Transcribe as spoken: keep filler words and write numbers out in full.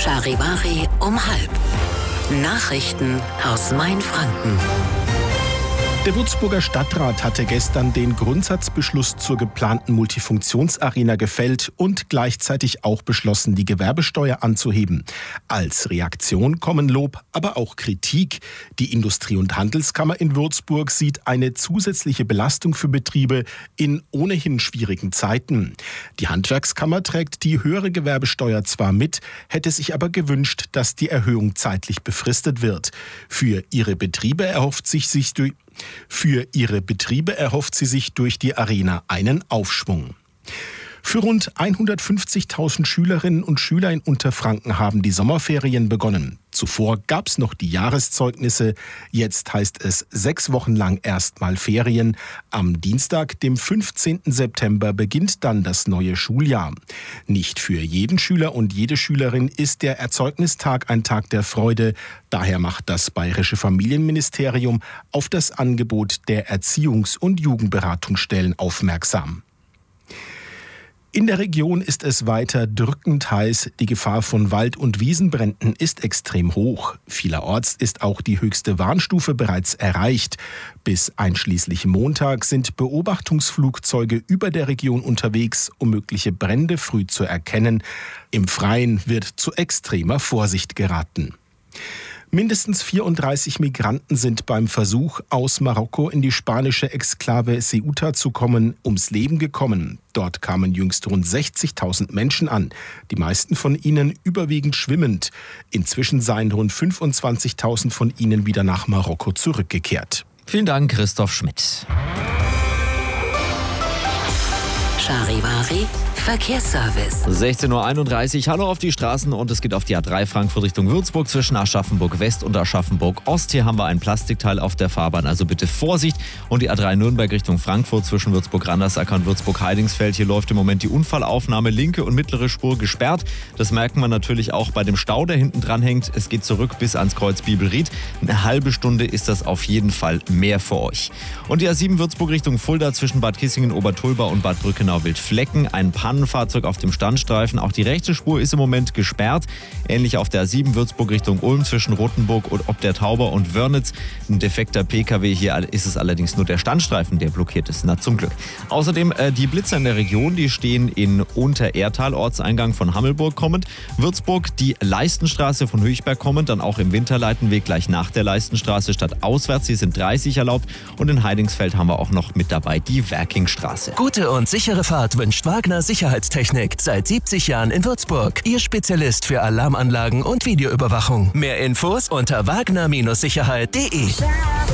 Charivari um halb. Nachrichten aus Mainfranken. Der Würzburger Stadtrat hatte gestern den Grundsatzbeschluss zur geplanten Multifunktionsarena gefällt und gleichzeitig auch beschlossen, die Gewerbesteuer anzuheben. Als Reaktion kommen Lob, aber auch Kritik. Die Industrie- und Handelskammer in Würzburg sieht eine zusätzliche Belastung für Betriebe in ohnehin schwierigen Zeiten. Die Handwerkskammer trägt die höhere Gewerbesteuer zwar mit, hätte sich aber gewünscht, dass die Erhöhung zeitlich befristet wird. Für ihre Betriebe erhofft sich sich durch Für ihre Betriebe erhofft sie sich durch die Arena einen Aufschwung. Für rund hundertfünfzigtausend Schülerinnen und Schüler in Unterfranken haben die Sommerferien begonnen. Zuvor gab es noch die Jahreszeugnisse. Jetzt heißt es sechs Wochen lang erstmal Ferien. Am Dienstag, dem fünfzehnten September, beginnt dann das neue Schuljahr. Nicht für jeden Schüler und jede Schülerin ist der Erzeugnisstag ein Tag der Freude. Daher macht das Bayerische Familienministerium auf das Angebot der Erziehungs- und Jugendberatungsstellen aufmerksam. In der Region ist es weiter drückend heiß. Die Gefahr von Wald- und Wiesenbränden ist extrem hoch. Vielerorts ist auch die höchste Warnstufe bereits erreicht. Bis einschließlich Montag sind Beobachtungsflugzeuge über der Region unterwegs, um mögliche Brände früh zu erkennen. Im Freien wird zu extremer Vorsicht geraten. Mindestens vierunddreißig Migranten sind beim Versuch, aus Marokko in die spanische Exklave Ceuta zu kommen, ums Leben gekommen. Dort kamen jüngst rund sechzigtausend Menschen an, die meisten von ihnen überwiegend schwimmend. Inzwischen seien rund fünfundzwanzigtausend von ihnen wieder nach Marokko zurückgekehrt. Vielen Dank, Christoph Schmidt. Charivari Verkehrsservice. sechzehn Uhr einunddreißig, hallo auf die Straßen und es geht auf die A drei Frankfurt Richtung Würzburg zwischen Aschaffenburg West und Aschaffenburg Ost. Hier haben wir ein Plastikteil auf der Fahrbahn, also bitte Vorsicht. Und die A drei Nürnberg Richtung Frankfurt zwischen Würzburg-Randersacker und Würzburg-Heidingsfeld. Hier läuft im Moment die Unfallaufnahme, linke und mittlere Spur gesperrt. Das merkt man natürlich auch bei dem Stau, der hinten dran hängt. Es geht zurück bis ans Kreuz Bibelried. Eine halbe Stunde ist das auf jeden Fall mehr für euch. Und die A sieben Würzburg Richtung Fulda zwischen Bad Kissingen, Obertulba und Bad Brückenau-Wildflecken. Ein Pannenfahrzeug auf dem Standstreifen. Auch die rechte Spur ist im Moment gesperrt. Ähnlich auf der A sieben Würzburg Richtung Ulm zwischen Rothenburg und Ob der Tauber und Wörnitz. Ein defekter P K W. Hier ist es allerdings nur der Standstreifen, der blockiert ist. Na, zum Glück. Außerdem äh, die Blitzer in der Region, die stehen in Unterertal, Ortseingang von Hammelburg kommend. Würzburg, die Leistenstraße von Höchberg kommend, dann auch im Winterleitenweg gleich nach der Leistenstraße statt auswärts. Hier sind dreißig erlaubt. Und in Heidingsfeld haben wir auch noch mit dabei die Werkingstraße. Gute und sichere Fahrt wünscht Wagner Sicherheitstechnik. Seit siebzig Jahren in Würzburg. Ihr Spezialist für Alarmanlagen und Videoüberwachung. Mehr Infos unter wagner Sicherheit punkt de.